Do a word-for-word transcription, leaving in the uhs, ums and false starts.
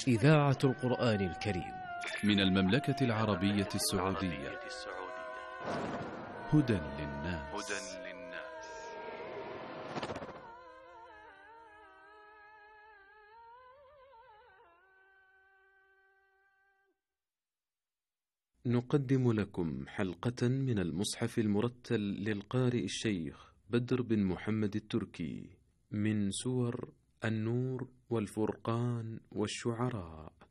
إذاعة القرآن الكريم من المملكة العربية السعودية. هدى للناس. نقدم لكم حلقة من المصحف المرتل للقارئ الشيخ بدر بن محمد التركي من سور النور والفرقان والشعراء.